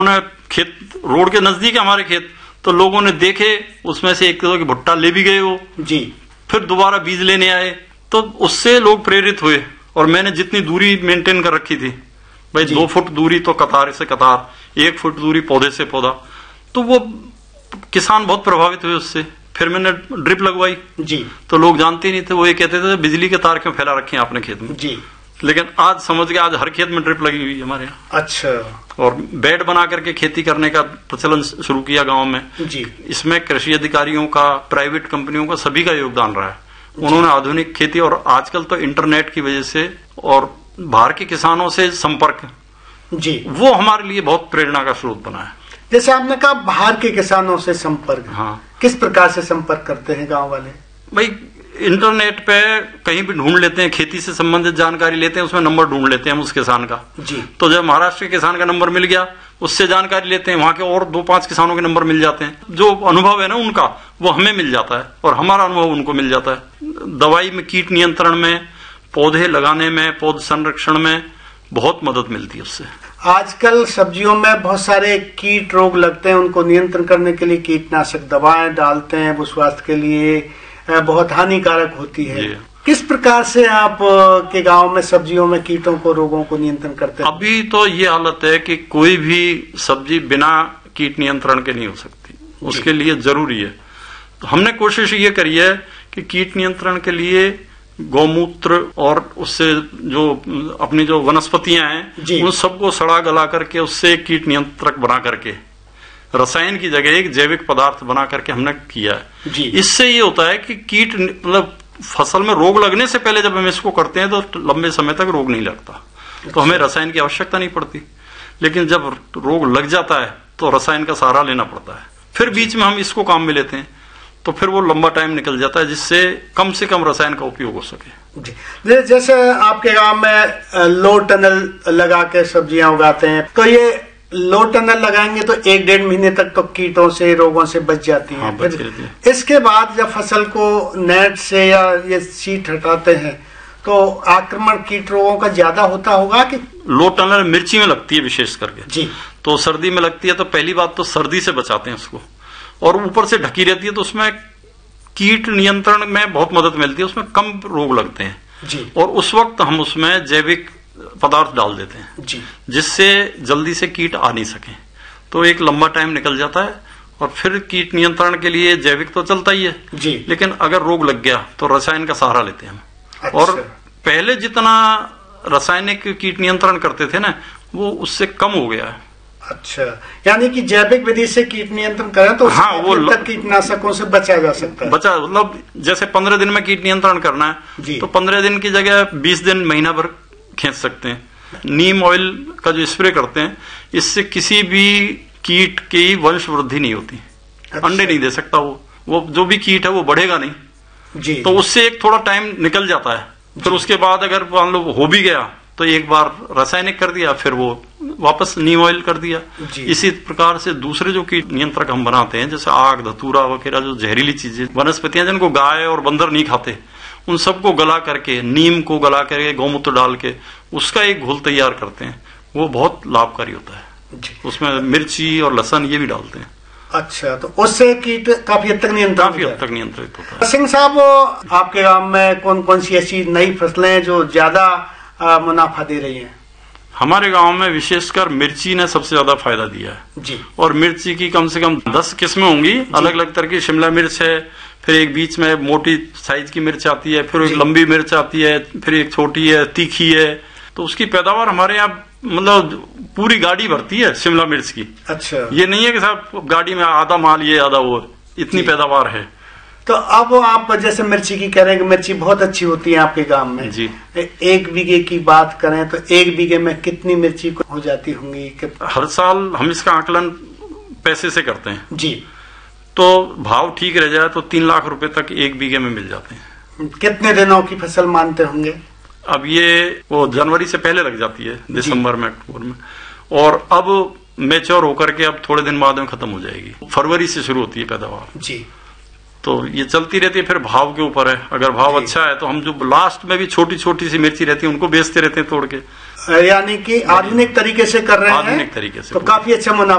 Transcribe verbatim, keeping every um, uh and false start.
उन्होंने खेत रोड के नजदीक है हमारे खेत, तो लोगों ने देखे, उसमें से एक किलो की भुट्टा ले भी गए वो जी, फिर दोबारा बीज लेने आए, तो उससे लोग प्रेरित हुए। और मैंने जितनी दूरी मेंटेन कर रखी थी भाई, दो फुट दूरी तो कतार से कतार, एक फुट दूरी पौधे से पौधा, तो वो किसान बहुत प्रभावित हुए उससे। फिर मैंने ड्रिप लगवाई जी, तो लोग जानते ही नहीं थे, वो ये कहते थे बिजली के तार क्यों फैला रखे हैं आपने खेत में जी, लेकिन आज समझ गए, आज हर खेत में ड्रिप लगी हुई है हमारे यहाँ। अच्छा। और बेड बना करके खेती करने का प्रचलन शुरू किया गांव में जी। इसमें कृषि अधिकारियों का, प्राइवेट कंपनियों का, सभी का योगदान रहा है। उन्होंने आधुनिक खेती और आजकल तो इंटरनेट की वजह से और बाहर के किसानों से संपर्क जी, वो हमारे लिए बहुत प्रेरणा का स्रोत बना है। जैसे आपने कहा बाहर के किसानों से संपर्क, हाँ, किस प्रकार से संपर्क करते हैं गांव वाले? भाई इंटरनेट पे कहीं भी ढूंढ लेते हैं, खेती से संबंधित जानकारी लेते हैं, उसमें नंबर ढूंढ लेते हैं हम उस किसान का जी। तो जब महाराष्ट्र के किसान का नंबर मिल गया, उससे जानकारी लेते हैं, वहां के और दो पांच किसानों के नंबर मिल जाते हैं। जो अनुभव है ना उनका, वो हमें मिल जाता है और हमारा अनुभव उनको मिल जाता है। दवाई में, कीट नियंत्रण में, पौधे लगाने में, पौध संरक्षण में बहुत मदद मिलती है उससे। आजकल सब्जियों में बहुत सारे कीट रोग लगते हैं, उनको नियंत्रण करने के लिए कीटनाशक दवाएं डालते हैं, वो स्वास्थ्य के लिए बहुत हानिकारक होती है। किस प्रकार से आप के गांव में सब्जियों में कीटों को, रोगों को नियंत्रण करते हैं? अभी तो ये हालत है कि कोई भी सब्जी बिना कीट नियंत्रण के नहीं हो सकती, उसके लिए जरूरी है। तो हमने कोशिश ये करी है कि कीट नियंत्रण के लिए गौमूत्र और उससे जो अपनी जो वनस्पतियां हैं उन सबको सड़ा गला करके उससे कीट नियंत्रक बना करके रसायन की जगह एक जैविक पदार्थ बना करके हमने किया है जी। इससे ये होता है कि कीट, मतलब फसल में रोग लगने से पहले जब हम इसको करते हैं तो लंबे समय तक रोग नहीं लगता, तो हमें रसायन की आवश्यकता नहीं पड़ती। लेकिन जब रोग लग जाता है तो रसायन का सहारा लेना पड़ता है। फिर बीच में हम इसको काम में लेते हैं, तो फिर वो लंबा टाइम निकल जाता है, जिससे कम से कम रसायन का उपयोग हो सके जी। जैसे आपके गांव में लो टनल लगा के सब्जियां उगाते हैं, तो ये लो टनल लगाएंगे तो एक डेढ़ महीने तक तो कीटों से, रोगों से बच जाती है। हाँ, बच जाती है। इसके बाद जब फसल को नेट से या ये शीट हटाते हैं तो आक्रमण कीट रोगों का ज्यादा होता होगा कि? लो टनल मिर्ची में लगती है विशेष करके जी, तो सर्दी में लगती है, तो पहली बात तो सर्दी से बचाते हैं उसको, और ऊपर से ढकी रहती है तो उसमें कीट नियंत्रण में बहुत मदद मिलती है, उसमें कम रोग लगते हैं जी। और उस वक्त हम उसमें जैविक पदार्थ डाल देते हैं जी, जिससे जल्दी से कीट आ नहीं सके, तो एक लंबा टाइम निकल जाता है। और फिर कीट नियंत्रण के लिए जैविक तो चलता ही है जी, लेकिन अगर रोग लग गया तो रसायन का सहारा लेते हैं हम। अच्छा। और पहले जितना रासायनिक कीट नियंत्रण करते थे ना, वो उससे कम हो गया है। अच्छा, यानी कि जैविक विधि से कीट नियंत्रण करें तो हाँ, वो तक कीटनाशकों से बचा जा सकता है। बचा मतलब जैसे पंद्रह दिन में कीट नियंत्रण करना है तो पंद्रह दिन की जगह बीस दिन, महीना भर खींच सकते हैं। नीम ऑयल का जो स्प्रे करते हैं, इससे किसी भी कीट की वंश वृद्धि नहीं होती। अच्छा। अंडे नहीं दे सकता वो वो जो भी कीट है वो बढ़ेगा नहीं जी। तो उससे एक थोड़ा टाइम निकल जाता है। फिर उसके बाद अगर मान लो हो भी गया तो एक बार रासायनिक कर दिया, फिर वो वापस नीम ऑयल कर दिया। इसी प्रकार से दूसरे जो कीट नियंत्रक हम बनाते हैं, जैसे आग, धतूरा वगैरह, जो जहरीली चीजें, वनस्पतियां जिनको गाय और बंदर नहीं खाते, उन सबको गला करके, नीम को गला करके, गौमूत्र डाल के उसका एक घोल तैयार करते हैं, वो बहुत लाभकारी होता है जी। उसमें मिर्ची और लहसुन ये भी डालते हैं। अच्छा, तो उससे कीट काफी हद तक नियंत्रित काफी हद तक नियंत्रित होता है। सिंह साहब, आपके गांव में कौन कौन सी ऐसी नई फसलें जो ज्यादा मुनाफा दे रही हैं? हमारे गांव में विशेषकर मिर्ची ने सबसे ज्यादा फायदा दिया है जी। और मिर्ची की कम से कम दस किस्में होंगी, अलग अलग तरह की। शिमला मिर्च है, फिर एक बीच में मोटी साइज की मिर्च आती है, फिर एक लंबी मिर्च आती है, फिर एक छोटी है, तीखी है। तो उसकी पैदावार हमारे यहाँ मतलब पूरी गाड़ी भरती है शिमला मिर्च की। अच्छा, ये नहीं है कि साहब गाड़ी में आधा माल ये आधा वो, इतनी पैदावार है। तो अब आप जैसे मिर्ची की कह रहे हैं कि मिर्ची बहुत अच्छी होती है आपके गांव में जी। एक बीघे की बात करें तो एक बीघे में कितनी मिर्ची हो जाती होंगी? हर साल हम इसका आकलन पैसे से करते हैं जी। तो भाव ठीक रह जाए तो तीन लाख रुपए तक एक बीघे में मिल जाते हैं। कितने दिनों की फसल मानते होंगे? अब ये वो जनवरी से पहले लग जाती है, दिसंबर में, अक्टूबर में, और अब मैच्योर होकर के अब थोड़े दिन बाद में खत्म हो जाएगी। फरवरी से शुरू होती है पैदावार जी। तो ये चलती रहती है, फिर भाव के ऊपर है। अगर भाव अच्छा है तो हम जो लास्ट में भी छोटी छोटी सी मिर्ची रहती है उनको बेचते रहते हैं तोड़ के, यानी कि आधुनिक तरीके से कर रहे हैं, आधुनिक तरीके से तो काफी अच्छा मुनाफा